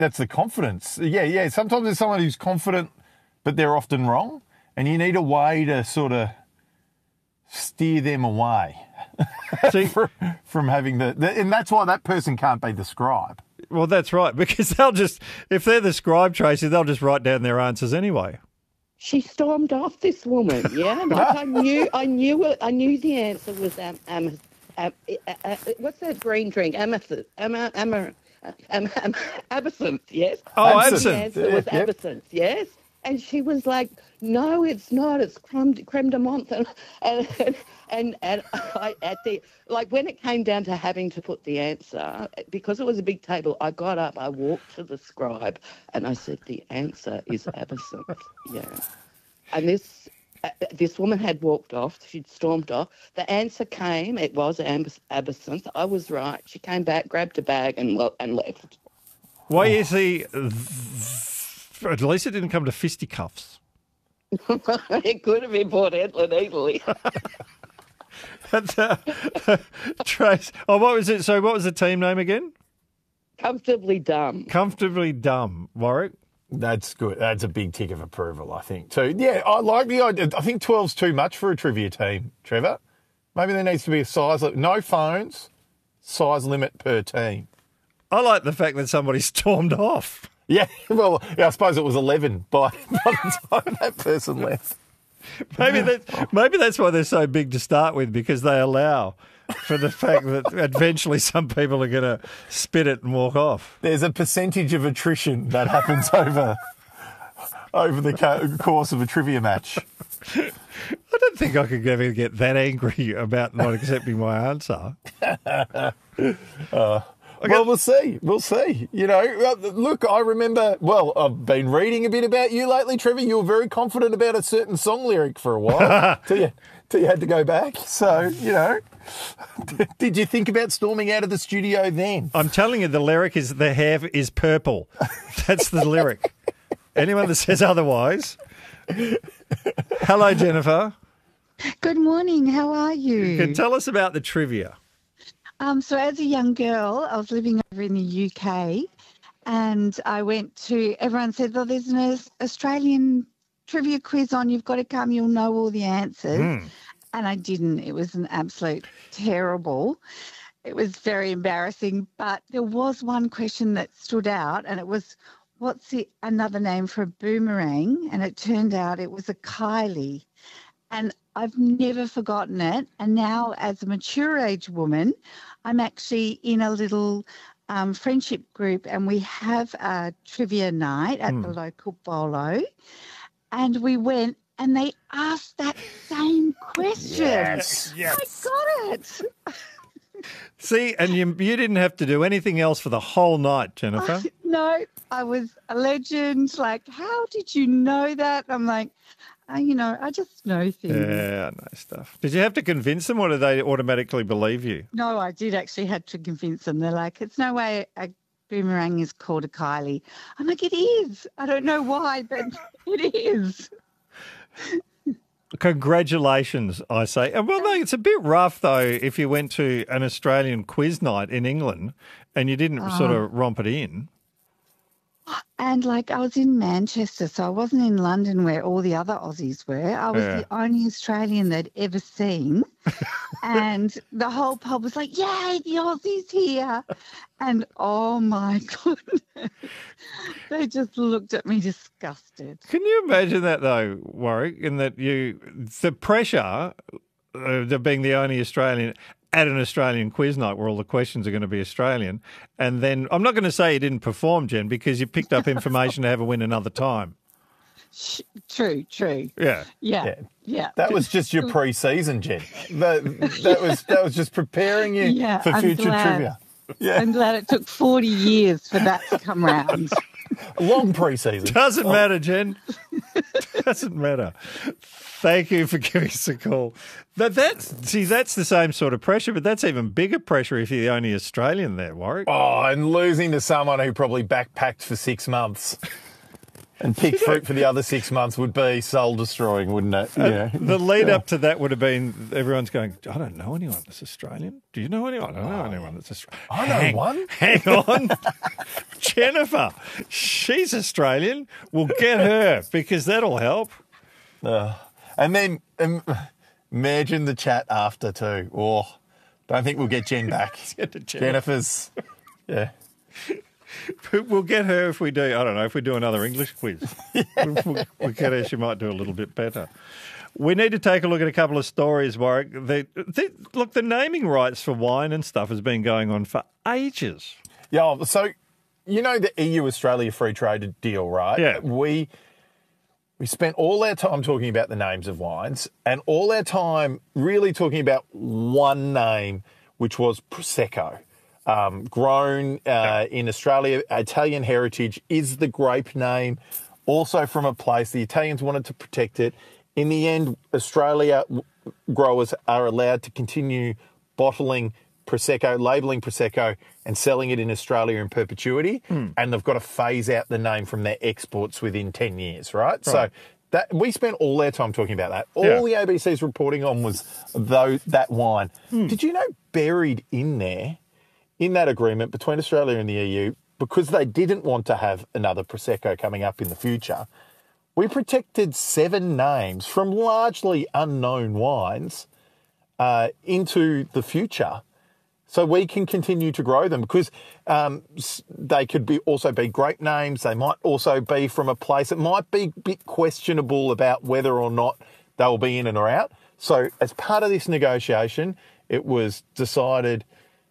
that's the confidence. Yeah. Sometimes there's someone who's confident, but they're often wrong, and you need a way to sort of steer them away from having and that's why that person can't be the scribe. Well, that's right, because if they're the scribe, Tracy, they'll just write down their answers anyway. She stormed off, this woman. Yeah, like I knew the answer was what's that green drink? Amethyst. Absinthe. Yes. Oh, absinthe. The absinthe. answer was absinthe. Yes. And she was like, "No, it's not. It's creme de menthe." And when it came down to having to put the answer, because it was a big table, I got up, I walked to the scribe, and I said, "The answer is absinthe." Yeah. And this woman had walked off. She'd stormed off. The answer came. It was absinthe. I was right. She came back, grabbed a bag, and left. Well, you see, at least it didn't come to fisticuffs. It could have been Port Hedland easily. Trace. Oh, what was it? So what was the team name again? Comfortably Dumb. Comfortably Dumb, Warwick. That's good. That's a big tick of approval, I think. So, yeah, I like the idea. I think 12's too much for a trivia team, Trevor. Maybe there needs to be a size limit. No phones, size limit per team. I like the fact that somebody stormed off. Yeah, well, I suppose it was 11 by the time that person left. Maybe that's why they're so big to start with, because they allow for the fact that eventually some people are going to spit it and walk off. There's a percentage of attrition that happens over the course of a trivia match. I don't think I could ever get that angry about not accepting my answer. Well, we'll see. We'll see. You know, look, I remember, I've been reading a bit about you lately, Trevor. You were very confident about a certain song lyric for a while till you had to go back. So, you know, did you think about storming out of the studio then? I'm telling you, the lyric is "the hair is purple." That's the lyric. Anyone that says otherwise. Hello, Jennifer. Good morning. How are you? You can tell us about the trivia. So as a young girl, I was living over in the UK, and I went to, everyone said, "Oh, there's an Australian trivia quiz on, you've got to come, you'll know all the answers." And I didn't. It was an absolute terrible. It was very embarrassing, but there was one question that stood out, and it was, what's another name for a boomerang? And it turned out it was a Kylie. And I've never forgotten it. And now, as a mature age woman, I'm actually in a little friendship group, and we have a trivia night at the local bolo. And we went, and they asked that same question. Yes. I got it. See, and you didn't have to do anything else for the whole night, Jennifer. No, I was a legend. Like, how did you know that? I'm like, I just know things. Yeah, I know stuff. Did you have to convince them, or did they automatically believe you? No, I did actually have to convince them. They're like, it's no way a boomerang is called a Kylie. I'm like, it is. I don't know why, but it is. Congratulations, I say. Well, no, it's a bit rough, though, if you went to an Australian quiz night in England and you didn't sort of romp it in. And, I was in Manchester, so I wasn't in London where all the other Aussies were. I was the only Australian they'd ever seen. And the whole pub was like, yay, the Aussies here. And, oh, my goodness. They just looked at me disgusted. Can you imagine that, though, Warwick, in that the pressure of being the only Australian at an Australian quiz night where all the questions are going to be Australian. And then I'm not going to say you didn't perform, Jen, because you picked up information to have a win another time. True. Yeah. That was just your pre-season, Jen. That was just preparing you for future trivia. Yeah. I'm glad it took 40 years for that to come round. A long pre-season. Doesn't matter, Jen. Doesn't matter. Thank you for giving us a call. That's the same sort of pressure, but that's even bigger pressure if you're the only Australian there, Warwick. Oh, and losing to someone who probably backpacked for 6 months. And picked fruit for the other 6 months would be soul destroying, wouldn't it? Yeah. The lead up to that would have been everyone's going, I don't know anyone that's Australian. Do you know anyone? I don't know anyone that's Australian. I know one. Hang on. Jennifer, she's Australian. We'll get her because that'll help. And then imagine the chat after too. Oh, don't think we'll get Jen back. Jennifer's, yeah. We'll get her if we do, I don't know, if we do another English quiz. We'll get her, she might do a little bit better. We need to take a look at a couple of stories, Warwick. Look, the naming rights for wine and stuff has been going on for ages. Yeah, so you know the EU-Australia free trade deal, right? Yeah. We spent all our time talking about the names of wines and all our time really talking about one name, which was Prosecco. Grown in Australia, Italian heritage is the grape name, also from a place the Italians wanted to protect it. In the end, Australia growers are allowed to continue bottling Prosecco, labelling Prosecco and selling it in Australia in perpetuity, and they've got to phase out the name from their exports within 10 years, right? So that we spent all our time talking about that. All the ABC's reporting on was that wine. Did you know buried in there, in that agreement between Australia and the EU, because they didn't want to have another Prosecco coming up in the future, we protected 7 names from largely unknown wines into the future so we can continue to grow them, because they could also be grape names. They might also be from a place. It might be a bit questionable about whether or not they'll be in and or out. So as part of this negotiation, it was decided,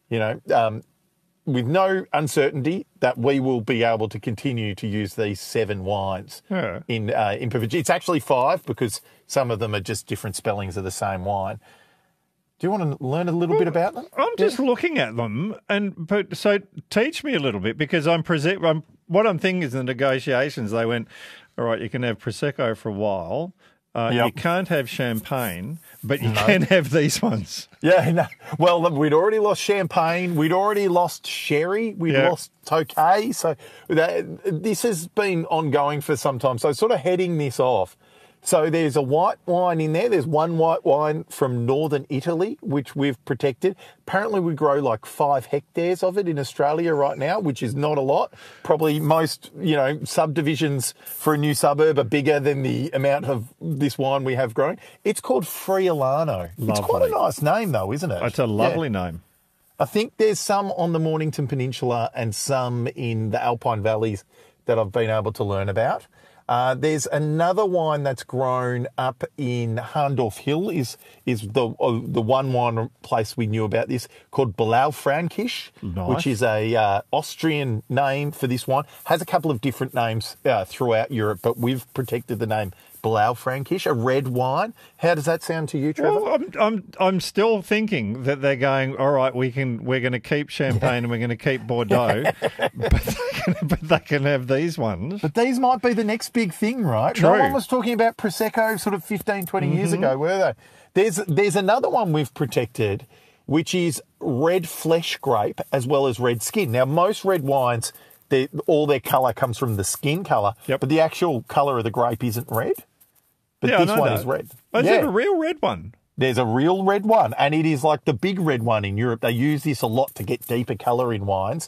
with no uncertainty, that we will be able to continue to use these 7 wines in perpetuity. It's actually 5 because some of them are just different spellings of the same wine. Do you want to learn a little bit about them? I'm just looking at them, so teach me a little bit, because what I'm thinking is the negotiations. They went, all right, you can have Prosecco for a while. You can't have champagne, but you can have these ones. Yeah, no. Well, we'd already lost champagne. We'd already lost sherry. We'd lost Tokay. So this has been ongoing for some time. So sort of heading this off. So there's a white wine in there. There's one white wine from northern Italy, which we've protected. Apparently we grow like 5 hectares of it in Australia right now, which is not a lot. Probably most, subdivisions for a new suburb are bigger than the amount of this wine we have growing. It's called Friulano. Lovely. It's quite a nice name though, isn't it? It's a lovely name. I think there's some on the Mornington Peninsula and some in the Alpine Valleys that I've been able to learn about. There's another wine that's grown up in Harndorf Hill, is the one wine place we knew about this, called Blaufränkisch, which is a Austrian name for this wine. Has a couple of different names throughout Europe, but we've protected the name Blaufränkisch, a red wine. How does that sound to you, Trevor? Well, I'm still thinking that they're going, all right, we're going to keep champagne and we're going to keep Bordeaux, but they can have these ones. But these might be the next big thing, right? True. No one was talking about Prosecco sort of 15, 20 years ago, were they? There's another one we've protected, which is red flesh grape as well as red skin. Now, most red wines, all their colour comes from the skin colour, but the actual colour of the grape isn't red. But this one is red. Is it a real red one? There's a real red one, and it is like the big red one in Europe. They use this a lot to get deeper colour in wines.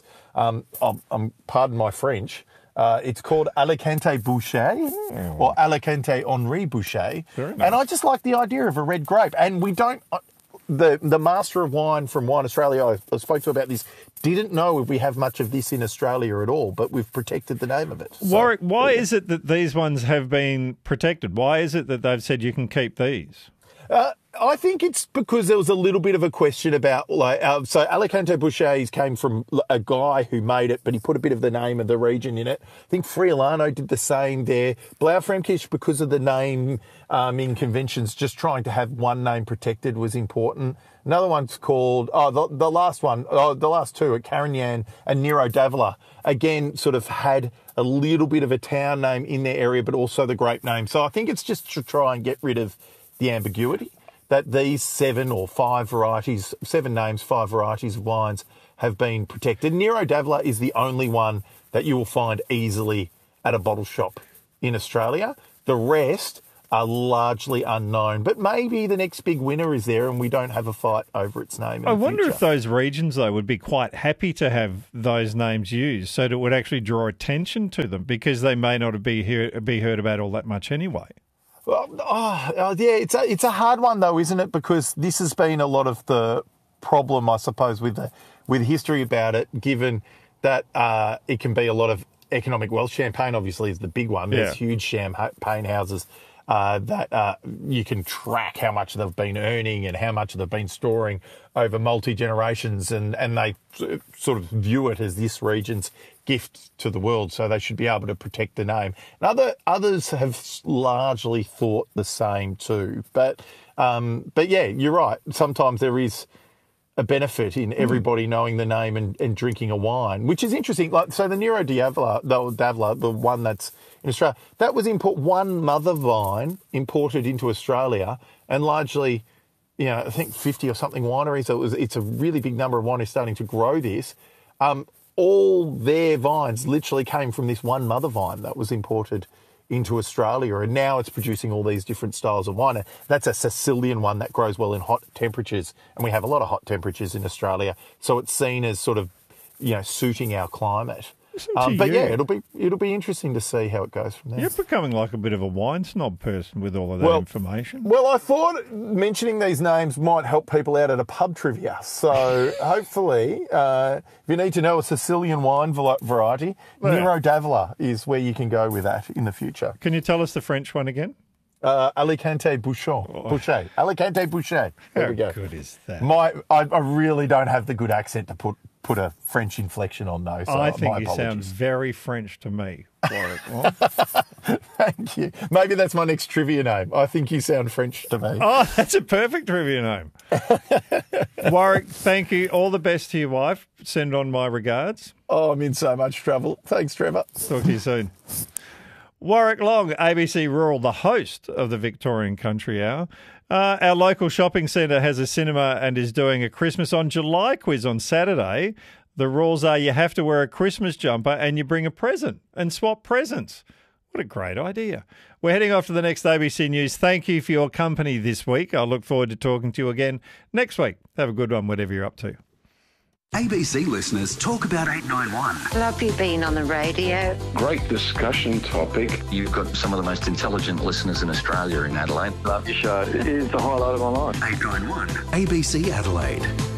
Pardon my French. It's called Alicante Boucher or Alicante Henri Boucher. Very nice. And I just like the idea of a red grape. And we don't... The master of wine from Wine Australia I spoke to about this didn't know if we have much of this in Australia at all, but we've protected the name of it. Warwick, why is it that these ones have been protected? Why is it that they've said you can keep these? I think it's because there was a little bit of a question about, so Alicante Boucher came from a guy who made it, but he put a bit of the name of the region in it. I think Friulano did the same there. Blaufränkisch, because of the name in conventions, just trying to have one name protected was important. Another one's called, the last two are Carignan and Nero d'Avola. Again, sort of had a little bit of a town name in their area, but also the grape name. So I think it's just to try and get rid of the ambiguity that these 7 names, 5 varieties of wines have been protected. Nero d'Avola is the only one that you will find easily at a bottle shop in Australia. The rest are largely unknown. But maybe the next big winner is there and we don't have a fight over its name in I the wonder future. if those regions, though, would be quite happy to have those names used so that it would actually draw attention to them because they may not be heard about all that much anyway. Well, yeah, it's a hard one, though, isn't it? Because this has been a lot of the problem, I suppose, with history about it, given that it can be a lot of economic wealth. Champagne, obviously, is the big one. There's huge champagne houses that you can track how much they've been earning and how much they've been storing over multi-generations, and they sort of view it as this region's gift to the world, so they should be able to protect the name. And others have largely thought the same too. But yeah, you're right. Sometimes there is a benefit in everybody knowing the name and drinking a wine, which is interesting. Like, so the Nero d'Avola, the one that's in Australia, that was one mother vine imported into Australia, and largely, I think 50 or something wineries. So it's a really big number of wineries starting to grow this. All their vines literally came from this one mother vine that was imported into Australia, and now it's producing all these different styles of wine. That's a Sicilian one that grows well in hot temperatures, and we have a lot of hot temperatures in Australia, so it's seen as sort of, suiting our climate. But yeah, it'll be interesting to see how it goes from there. You're becoming like a bit of a wine snob person with all of that information. Well, I thought mentioning these names might help people out at a pub trivia. So hopefully, if you need to know a Sicilian wine variety, Nero d'Avola is where you can go with that in the future. Can you tell us the French one again? Alicante Boucher. Alicante Boucher. There we go. How good is that? I really don't have the good accent to put a French inflection on, though. So I think you sound apologies. very French to me, Warwick. Thank you. Maybe that's my next trivia name. I think you sound French to me. Oh, that's a perfect trivia name. Warwick, thank you. All the best to your wife. Send on my regards. Oh, I'm in so much trouble. Thanks, Trevor. Talk to you soon. Warwick Long, ABC Rural, the host of the Victorian Country Hour. Our local shopping centre has a cinema and is doing a Christmas on July quiz on Saturday. The rules are you have to wear a Christmas jumper and you bring a present and swap presents. What a great idea. We're heading off to the next ABC News. Thank you for your company this week. I look forward to talking to you again next week. Have a good one, whatever you're up to. ABC listeners talk about 891. Love you being on the radio. Great discussion topic. You've got some of the most intelligent listeners in Australia in Adelaide. Love your show. It is the highlight of my life. 891 ABC Adelaide.